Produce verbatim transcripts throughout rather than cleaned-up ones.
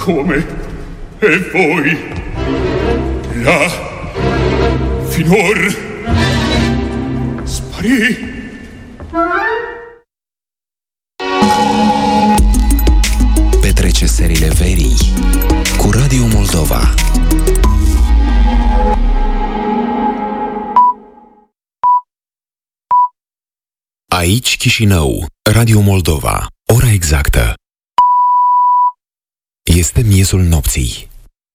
come e voi là finor sparì. Petrece serile verii cu Radio Moldova. Aici Chișinău, Radio Moldova, ora exactă. Este miezul nopții.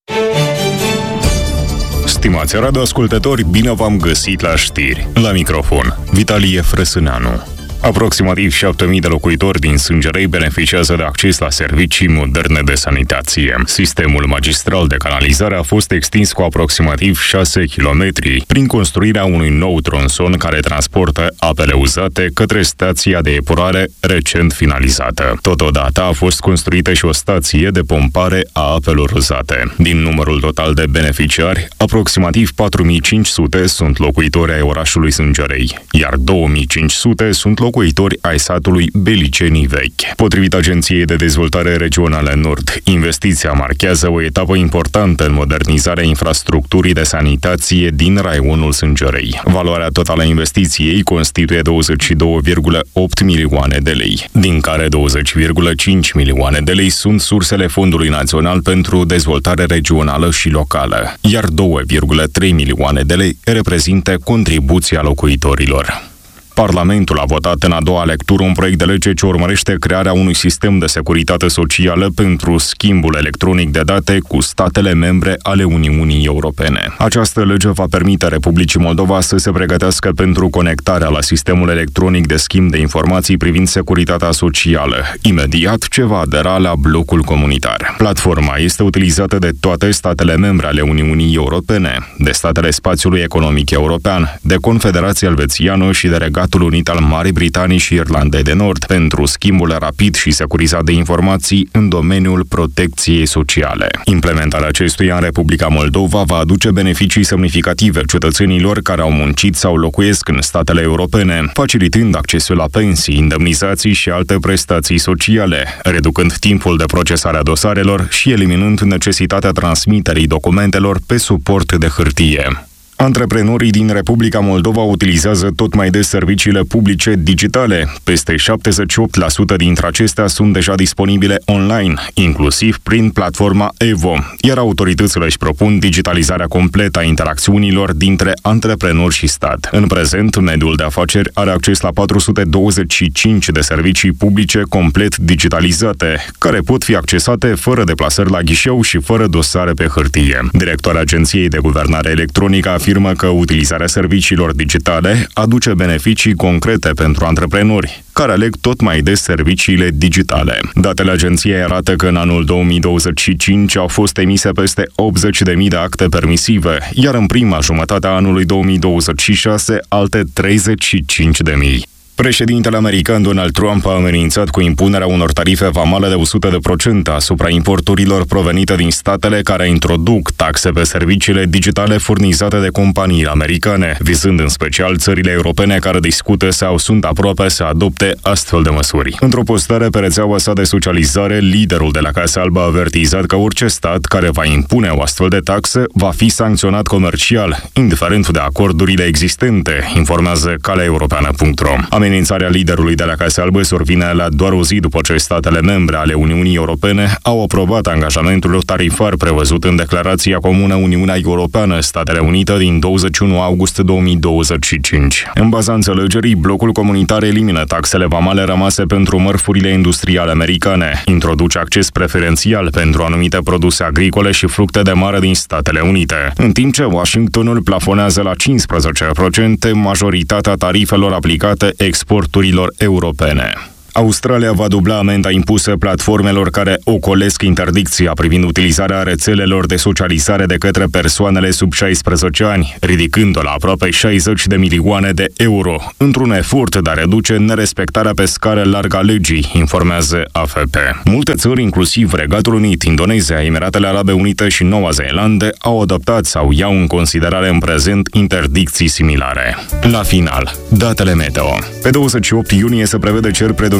Stimați radioascultători, bine v-am găsit la știri. La microfon, Vitalie Frăsâneanu. Aproximativ șapte mii de locuitori din Sângerei beneficiază de acces la servicii moderne de sanitație. Sistemul magistral de canalizare a fost extins cu aproximativ șase kilometri prin construirea unui nou tronson care transportă apele uzate către stația de epurare recent finalizată. Totodată a fost construită și o stație de pompare a apelor uzate. Din numărul total de beneficiari, aproximativ patru mii cinci sute sunt locuitori ai orașului Sângerei, iar două mii cinci sute sunt locuitori locuitori ai satului Belicenii Vechi. Potrivit Agenției de Dezvoltare Regională Nord, investiția marchează o etapă importantă în modernizarea infrastructurii de sanitație din raionul Sângerei. Valoarea totală a investiției constituie douăzeci și două virgulă opt milioane de lei, din care douăzeci virgulă cinci milioane de lei sunt sursele Fondului Național pentru Dezvoltare Regională și Locală, iar două virgulă trei milioane de lei reprezintă contribuția locuitorilor. Parlamentul a votat în a doua lectură un proiect de lege ce urmărește crearea unui sistem de securitate socială pentru schimbul electronic de date cu statele membre ale Uniunii Europene. Această lege va permite Republicii Moldova să se pregătească pentru conectarea la sistemul electronic de schimb de informații privind securitatea socială, imediat ce va adera la blocul comunitar. Platforma este utilizată de toate statele membre ale Uniunii Europene, de statele spațiului economic european, de Confederația Elvețiană și de Regatul Unit al Marii Britanii și Irlandei de Nord pentru schimbul rapid și securizat de informații în domeniul protecției sociale. Implementarea acestuia în Republica Moldova va aduce beneficii semnificative cetățenilor care au muncit sau locuiesc în statele europene, facilitând accesul la pensii, indemnizații și alte prestații sociale, reducând timpul de procesare a dosarelor și eliminând necesitatea transmiterii documentelor pe suport de hârtie. Antreprenorii din Republica Moldova utilizează tot mai des serviciile publice digitale. Peste șaptezeci și opt la sută dintre acestea sunt deja disponibile online, inclusiv prin platforma Evo, iar autoritățile își propun digitalizarea completă a interacțiunilor dintre antreprenori și stat. În prezent, mediul de afaceri are acces la patru sute douăzeci și cinci de servicii publice complet digitalizate, care pot fi accesate fără deplasări la ghișeu și fără dosare pe hârtie. Directoarea Agenției de Guvernare Electronică afirmă că utilizarea serviciilor digitale aduce beneficii concrete pentru antreprenori, care aleg tot mai des serviciile digitale. Datele agenției arată că în anul două mii douăzeci și cinci au fost emise peste optzeci de mii de acte permisive, iar în prima jumătate a anului două mii douăzeci și șase alte treizeci și cinci de mii. Președintele american Donald Trump a amenințat cu impunerea unor tarife vamale de o sută la sută asupra importurilor provenite din statele care introduc taxe pe serviciile digitale furnizate de companii americane, vizând în special țările europene care discută sau sunt aproape să adopte astfel de măsuri. Într-o postare pe rețeaua sa de socializare, liderul de la Casa Albă a avertizat că orice stat care va impune o astfel de taxă va fi sancționat comercial, indiferent de acordurile existente, informează calea europeană punct ro. Amenințarea liderului de la Casa Albă survine la doar o zi după ce statele membre ale Uniunii Europene au aprobat angajamentul tarifar prevăzut în declarația comună Uniunea Europeană-Statele Unite din douăzeci și unu august două mii douăzeci și cinci. În baza înțelegerii, blocul comunitar elimină taxele vamale rămase pentru mărfurile industriale americane, introduce acces preferențial pentru anumite produse agricole și fructe de mare din Statele Unite, în timp ce Washingtonul plafonează la cincisprezece la sută majoritatea tarifelor aplicate exporturilor europene. Australia va dubla amenda impusă platformelor care ocolesc interdicția privind utilizarea rețelelor de socializare de către persoanele sub șaisprezece ani, ridicând-o la aproape șaizeci de milioane de euro, într-un efort de a reduce nerespectarea pe scară largă a legii, informează A F P. Multe țări, inclusiv Regatul Unit, Indonezia, Emiratele Arabe Unite și Noua Zeelandă, au adoptat sau iau în considerare în prezent interdicții similare. La final, datele meteo. Pe douăzeci și opt iunie se prevede cer predominant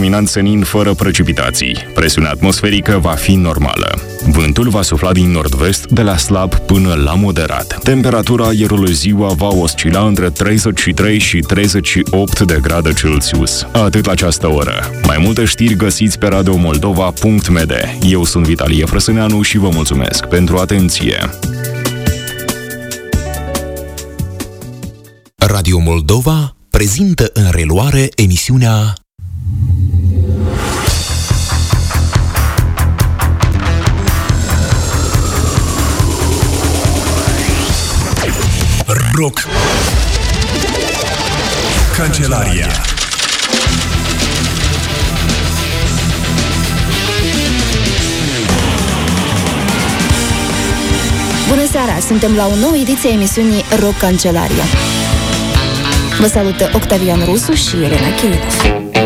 predominant senin fără precipitații. Presiunea atmosferică va fi normală. Vântul va sufla din nord-vest de la slab până la moderat. Temperatura aerului ziua va oscila între treizeci și trei și treizeci și opt de grade Celsius. Atât la această oră. Mai multe știri găsiți pe radio moldova punct m d. Eu sunt Vitalie Frăsâneanu și vă mulțumesc pentru atenție. Radio Moldova prezintă în reluare emisiunea Rock Cancelaria. Bună seara! Suntem la o nouă ediție a emisiunii Rock Cancelaria. Vă salută Octavian Rusu și Elena Chirilov.